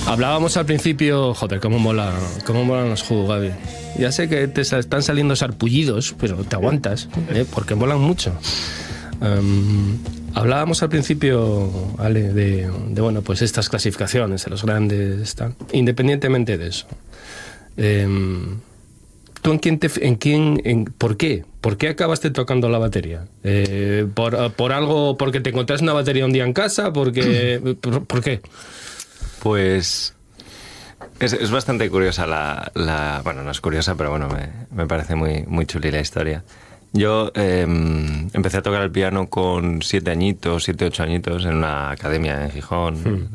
Hablábamos al principio, joder, cómo molan los jugos, Gaby. Ya sé que te están saliendo sarpullidos, pero te aguantas, porque molan mucho. Hablábamos al principio, Ale, de bueno, pues estas clasificaciones de los grandes, tal. Independientemente de eso. ¿Tú por qué? ¿Por qué acabaste tocando la batería? ¿Por algo, porque te encontraste una batería un día en casa? ¿Por qué? Pues es bastante curiosa bueno, no es curiosa, pero bueno, me parece muy, muy chuli la historia. Yo empecé a tocar el piano con 7, 8 añitos en una academia en Gijón,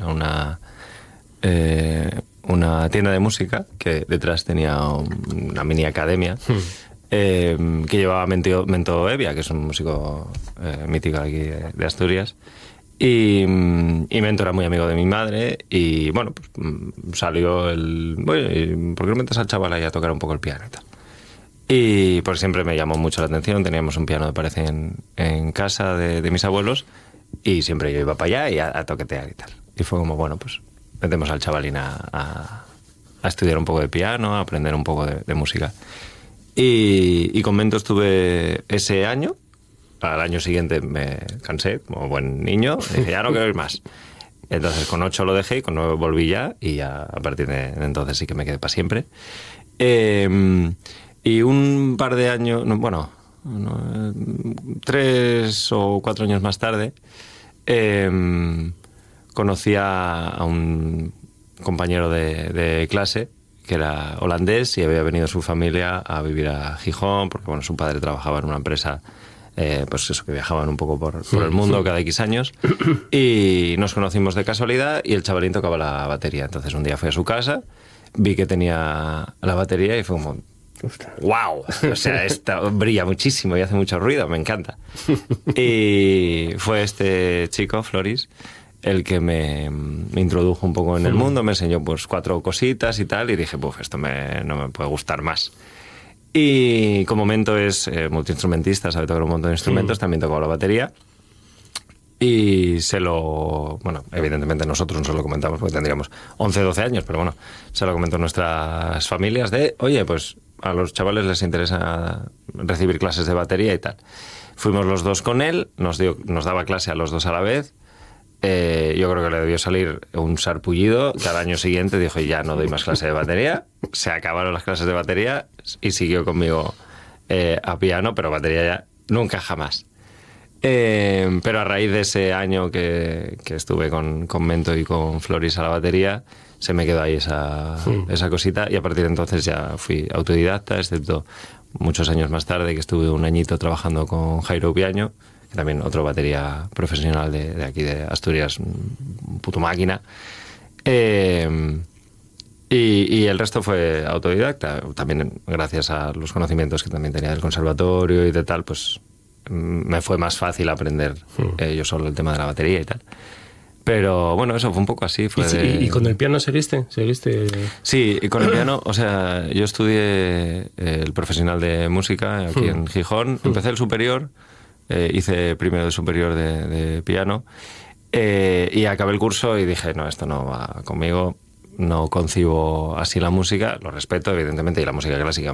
una tienda de música que detrás tenía una mini academia que llevaba Mento Evia, que es un músico mítico aquí de Asturias. Y Mento era muy amigo de mi madre y bueno, pues salió ¿por qué no metes al chaval ahí a tocar un poco el piano y tal? Y pues siempre me llamó mucho la atención. Teníamos un piano, me parece, en casa de mis abuelos y siempre yo iba para allá y a toquetear y tal. Y fue como, bueno, pues metemos al chavalín a estudiar un poco de piano, a aprender un poco de música. Y con Mento estuve ese año. Al año siguiente me cansé, como buen niño, y dije, ya no quiero ir más. Entonces con 8 lo dejé y con 9 volví ya, y ya a partir de entonces sí que me quedé para siempre. Y un par de años, 3 o 4 años más tarde, conocí a un compañero de clase que era holandés y había venido su familia a vivir a Gijón, porque bueno, su padre trabajaba en una empresa, pues eso, que viajaban un poco por el mundo cada X años, y nos conocimos de casualidad y el chavalín tocaba la batería. Entonces un día fui a su casa, vi que tenía la batería y fue como, ¡wow! O sea, esta brilla muchísimo y hace mucho ruido, me encanta. Y fue este chico, Floris, el que me introdujo un poco en el mundo, me enseñó pues 4 cositas y tal, y dije, pues esto no me puede gustar más. Y como Mento es multiinstrumentista, sabe tocar un montón de instrumentos, también tocó la batería. Y bueno, evidentemente nosotros no se lo comentamos porque tendríamos 11, 12 años, pero bueno, se lo comentó nuestras familias oye, pues a los chavales les interesa recibir clases de batería y tal. Fuimos los dos con él, nos daba clase a los dos a la vez. Yo creo que le debió salir un sarpullido, que al año siguiente dijo, ya no doy más clase de batería. Se acabaron las clases de batería y siguió conmigo a piano, pero batería ya nunca jamás. Pero a raíz de ese año que estuve con Mento y con Floris a la batería, se me quedó ahí esa cosita, y a partir de entonces ya fui autodidacta, excepto muchos años más tarde, que estuve un añito trabajando con Jairo Piaño, que también otro batería profesional de aquí de Asturias, un puto máquina. Y el resto fue autodidacta, también gracias a los conocimientos que también tenía del conservatorio y de tal, pues me fue más fácil aprender yo solo el tema de la batería y tal. Pero bueno, eso fue un poco así. ¿Y con el piano seguiste? Sí, y con el piano, o sea, yo estudié el profesional de música aquí en Gijón. Empecé el superior, hice primero de superior de piano, y acabé el curso y dije, no, esto no va conmigo, no concibo así la música. Lo respeto, evidentemente, y la música clásica,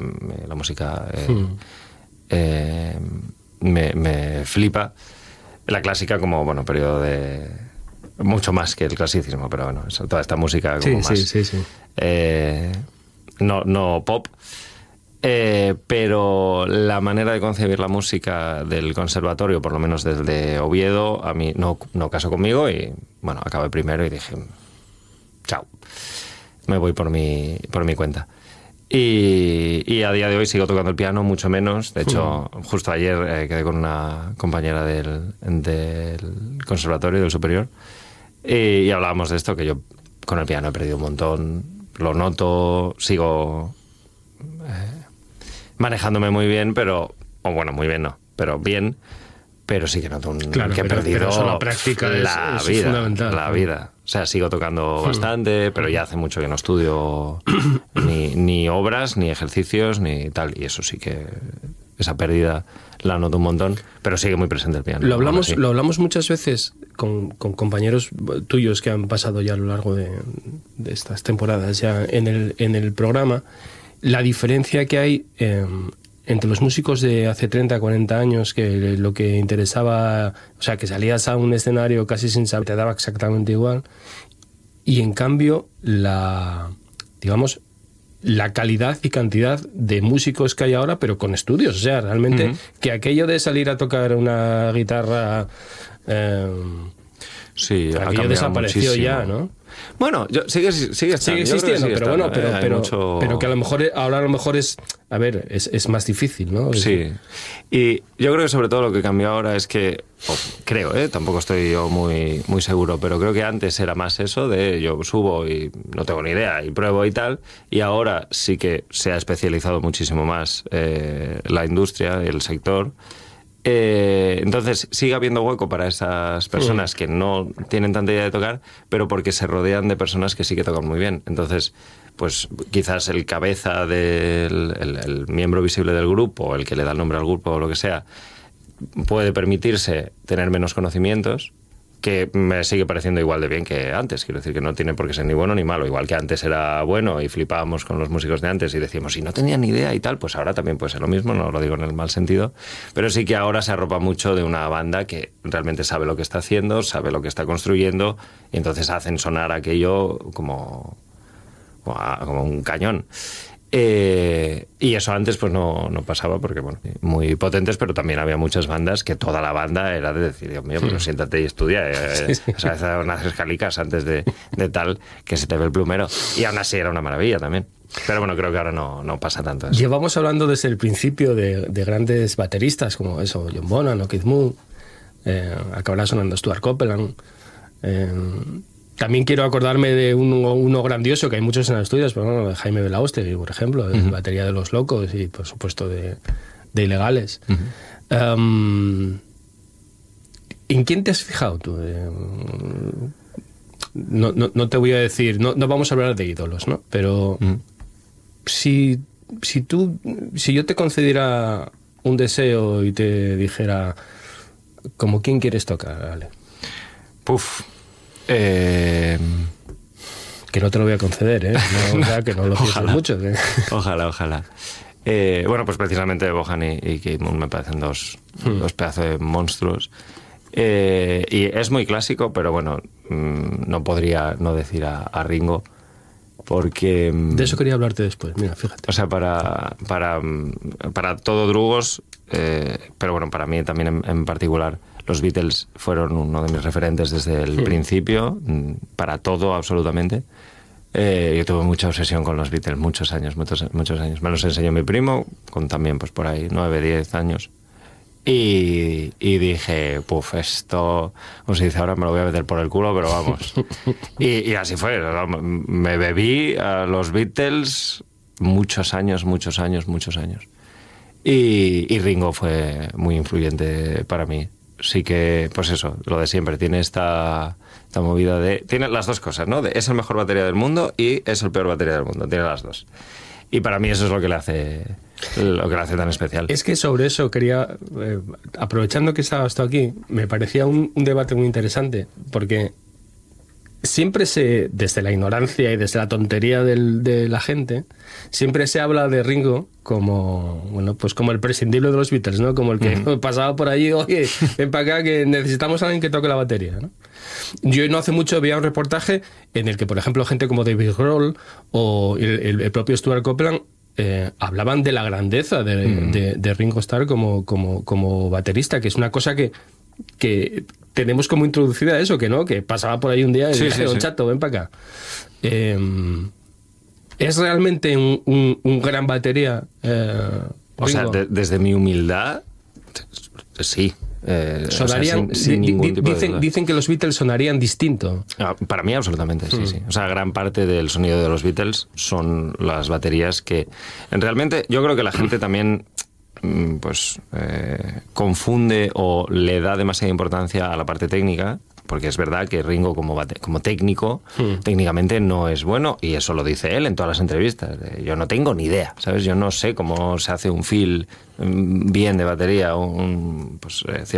me flipa. La clásica como, bueno, periodo de... mucho más que el clasicismo, pero bueno, toda esta música como más... Sí. No pop. Pero la manera de concebir la música del conservatorio, por lo menos desde Oviedo, a mí no casó conmigo, y bueno, acabé primero y dije, chao, me voy por mi cuenta. Y a día de hoy sigo tocando el piano, mucho menos. De hecho, justo ayer quedé con una compañera del conservatorio, del superior, y hablábamos de esto, que yo con el piano he perdido un montón, lo noto, sigo manejándome muy bien, muy bien no, pero bien, pero sí que noto que he perdido pero eso, la práctica es fundamental. La vida. O sea, sigo tocando bastante, pero ya hace mucho que no estudio ni obras, ni ejercicios, ni tal, y eso sí que esa pérdida la noto un montón, pero sigue muy presente el piano. Lo hablamos muchas veces con compañeros tuyos que han pasado ya a lo largo de estas temporadas ya en el programa, la diferencia que hay entre los músicos de hace 30, 40 años, que lo que interesaba, o sea, que salías a un escenario casi sin saber, te daba exactamente igual, y en cambio la calidad y cantidad de músicos que hay ahora, pero con estudios. O sea, realmente que aquello de salir a tocar una guitarra, sí, aquello desapareció muchísimo. Ya, ¿no? Bueno, sigue existiendo, pero que a lo mejor es más difícil, ¿no? Sí, y yo creo que sobre todo lo que cambió ahora es que, tampoco estoy yo muy, muy seguro, pero creo que antes era más eso de yo subo y no tengo ni idea y pruebo y tal, y ahora sí que se ha especializado muchísimo más la industria y el sector. Entonces sigue habiendo hueco para esas personas que no tienen tanta idea de tocar, pero porque se rodean de personas que sí que tocan muy bien. Entonces, pues quizás el cabeza el miembro visible del grupo, el que le da el nombre al grupo o lo que sea, puede permitirse tener menos conocimientos, que me sigue pareciendo igual de bien que antes. Quiero decir que no tiene por qué ser ni bueno ni malo. Igual que antes era bueno y flipábamos con los músicos de antes y decíamos, si no tenían ni idea y tal, pues ahora también puede ser lo mismo, no lo digo en el mal sentido. Pero sí que ahora se arropa mucho de una banda que realmente sabe lo que está haciendo, sabe lo que está construyendo, y entonces hacen sonar aquello como un cañón. Y eso antes pues no pasaba porque, bueno, muy potentes, pero también había muchas bandas que toda la banda era de decir, Dios mío, pero siéntate y estudia, o sea, unas escalicas antes de tal, que se te ve el plumero, y aún así era una maravilla también. Pero bueno, creo que ahora no pasa tanto eso. Llevamos hablando desde el principio de grandes bateristas como eso, John Bonham o Keith Moon, acabará sonando Stuart Copeland. También quiero acordarme de uno grandioso, que hay muchos en Asturias, pero bueno, de Jaime Belaústegui, por ejemplo, de batería de Los Locos y, por supuesto, de Ilegales. ¿En quién te has fijado tú? No te voy a decir, no vamos a hablar de ídolos, ¿no? Pero si yo te concediera un deseo y te dijera, ¿como quién quieres tocar, Ale? Que no te lo voy a conceder, ¿eh? No, o sea, que no lo pienses mucho. ¿eh? Ojalá. Bueno, pues precisamente Bohan y Keith Moon me parecen dos pedazos de monstruos. Y es muy clásico, pero bueno, no podría no decir a Ringo, porque... De eso quería hablarte después, mira, fíjate. O sea, para todo Drugos, pero bueno, para mí también en particular, los Beatles fueron uno de mis referentes desde el principio, para todo absolutamente. Yo tuve mucha obsesión con los Beatles, muchos años. Me los enseñó mi primo, con también pues por ahí 9, 10 años. Y dije, esto, como se dice ahora, me lo voy a meter por el culo, pero vamos. Y así fue. Me bebí a los Beatles muchos años. Y Ringo fue muy influyente para mí. Sí que, pues eso, lo de siempre, tiene esta movida de... Tiene las dos cosas, ¿no? Es el mejor batería del mundo y es el peor batería del mundo. Tiene las dos. Y para mí eso es lo que le hace tan especial. Es que sobre eso quería, aprovechando que estabas tú aquí, me parecía un debate muy interesante, porque siempre desde la ignorancia y desde la tontería de la gente, siempre se habla de Ringo como, bueno, pues como el prescindible de los Beatles, ¿no? Como el que pasaba por allí, oye, ven para acá que necesitamos a alguien que toque la batería, ¿no? Yo no hace mucho veía un reportaje en el que, por ejemplo, gente como David Grohl o el propio Stuart Copeland hablaban de la grandeza de Ringo Starr como baterista, que es una cosa que tenemos como introducida eso, que no, que pasaba por ahí un día y dijeron, chato, ven para acá. ¿Es realmente un gran batería? O sea, desde mi humildad, sí. Sonarían, sin ningún tipo de duda. Dicen que los Beatles sonarían distinto. Para mí absolutamente, sí. O sea, gran parte del sonido de los Beatles son las baterías que... Realmente yo creo que la gente también confunde o le da demasiada importancia a la parte técnica, porque es verdad que Ringo como técnico, técnicamente no es bueno, y eso lo dice él en todas las entrevistas. Yo no tengo ni idea, ¿sabes? Yo no sé cómo se hace un fill bien de batería,